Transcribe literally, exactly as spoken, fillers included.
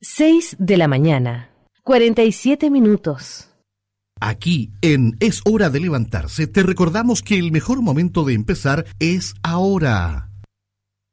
Seis de la mañana, cuarenta y siete minutos. Aquí, en Es Hora de Levantarse, te recordamos que el mejor momento de empezar es ahora.